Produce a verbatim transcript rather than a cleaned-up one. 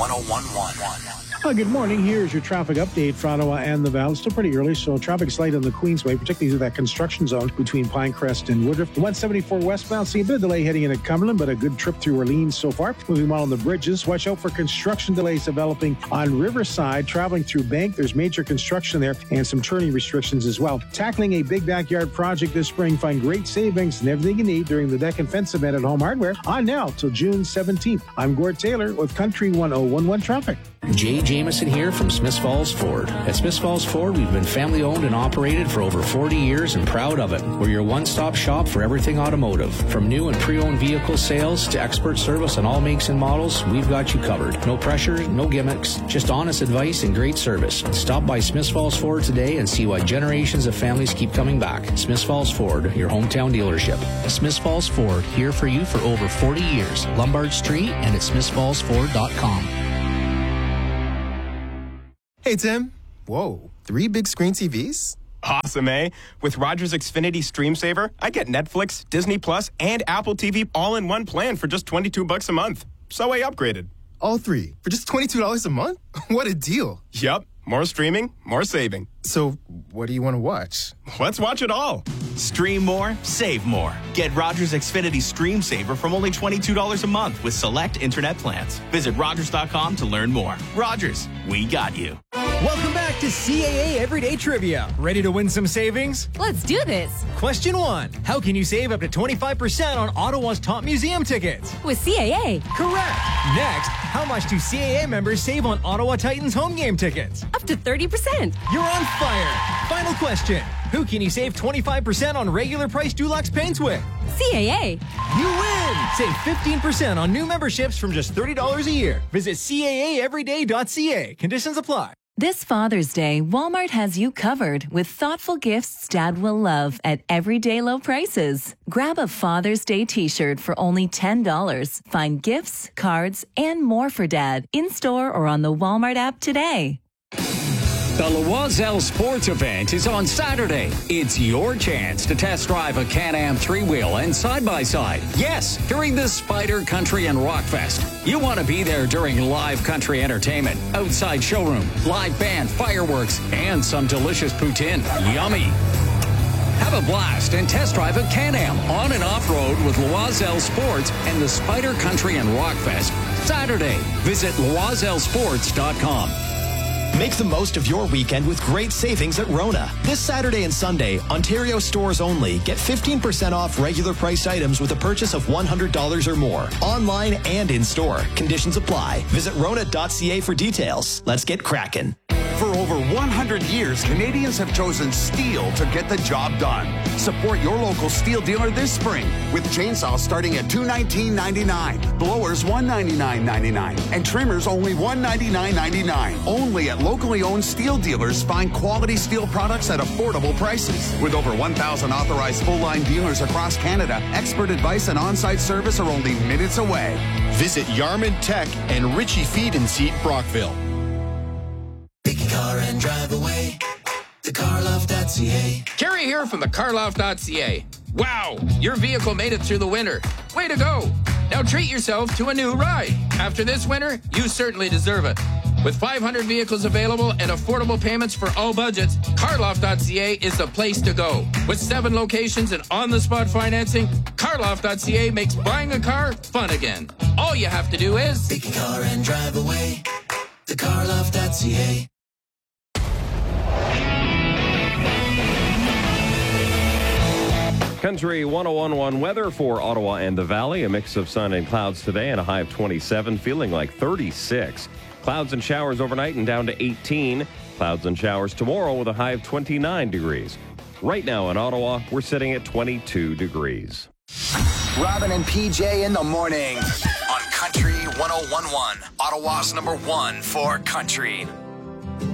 one one. Uh, good morning. Here's your traffic update for Ottawa and the Valley. Still pretty early, so traffic's light on the Queensway, particularly through that construction zone between Pinecrest and Woodruff. The one seventy-four westbound, see a bit of delay heading into Cumberland, but a good trip through Orleans so far. Moving well on the bridges. Watch out for construction delays developing on Riverside. Traveling through Bank, there's major construction there and some turning restrictions as well. Tackling a big backyard project this spring. Find great savings and everything you need during the Deck and Fence event at Home Hardware on now till June seventeenth. I'm Gord Taylor with Country one oh one one Traffic. Jay Jameson here from Smiths Falls Ford. At Smiths Falls Ford, we've been family owned and operated for over forty years and proud of it. We're your one-stop shop for everything automotive. From new and pre-owned vehicle sales to expert service on all makes and models, we've got you covered. No pressure, no gimmicks, just honest advice and great service. Stop by Smiths Falls Ford today and see why generations of families keep coming back. Smiths Falls Ford, your hometown dealership. Smiths Falls Ford, here for you for over forty years. Lombard Street and at smiths falls ford dot com. Hey, Tim. Whoa, three big screen T Vs? Awesome, eh? With Rogers Xfinity Stream Saver, I get Netflix, Disney Plus, and Apple T V all in one plan for just twenty-two bucks a month. So I upgraded. All three for just twenty-two dollars a month? What a deal. Yup. More streaming, more saving. So, what do you want to watch? Let's watch it all. Stream more, save more. Get Rogers Xfinity Stream Saver from only twenty-two dollars a month with select internet plans. Visit Rogers dot com to learn more. Rogers, we got you. Welcome back to C A A Everyday Trivia. Ready to win some savings? Let's do this. Question one. How can you save up to twenty-five percent on Ottawa's top museum tickets? With C A A. Correct. Next, how much do C A A members save on Ottawa Titans home game tickets? Up to thirty percent. You're on fire. Final question. Who can you save twenty-five percent on regular price Dulux paints with? C A A. You win! Save fifteen percent on new memberships from just thirty dollars a year. Visit C A A everyday dot C A. Conditions apply. This Father's Day, Walmart has you covered with thoughtful gifts Dad will love at everyday low prices. Grab a Father's Day t-shirt for only ten dollars. Find gifts, cards, and more for Dad in-store or on the Walmart app today. The Loiselle Sports Event is on Saturday. It's your chance to test drive a Can-Am three-wheel and side-by-side. Yes, during the Spider Country and Rock Fest. You want to be there during live country entertainment, outside showroom, live band, fireworks, and some delicious poutine. Yummy. Have a blast and test drive a Can-Am on and off-road with Loiselle Sports and the Spider Country and Rock Fest. Saturday. Visit loiselle sports dot com. Make the most of your weekend with great savings at Rona. This Saturday and Sunday, Ontario stores only. Get fifteen percent off regular priced items with a purchase of one hundred dollars or more. Online and in-store. Conditions apply. Visit rona dot C A for details. Let's get cracking. For over one hundred years, Canadians have chosen steel to get the job done. Support your local steel dealer this spring with chainsaws starting at two hundred nineteen dollars and ninety-nine cents, blowers one hundred ninety-nine dollars and ninety-nine cents, and trimmers only one hundred ninety-nine dollars and ninety-nine cents. Only at locally owned steel dealers. Find quality steel products at affordable prices. With over one thousand authorized full-line dealers across Canada, expert advice and on-site service are only minutes away. Visit Yarmouth Tech and Ritchie Feed and Seed Brockville. Pick a car and drive away. The carloft dot C A. Kerry here from the carloft dot C A. Wow, your vehicle made it through the winter. Way to go. Now treat yourself to a new ride. After this winter, you certainly deserve it. With five hundred vehicles available and affordable payments for all budgets, carloft dot C A is the place to go. With seven locations and on-the-spot financing, carloft dot C A makes buying a car fun again. All you have to do is pick a car and drive away. The carloft dot C A. Country one oh one one weather for Ottawa and the Valley. A mix of sun and clouds today and a high of twenty-seven, feeling like thirty-six. Clouds and showers overnight and down to eighteen. Clouds and showers tomorrow with a high of twenty-nine degrees. Right now in Ottawa, we're sitting at twenty-two degrees. Robin and P J in the morning on Country one oh one one, Ottawa's number one for country.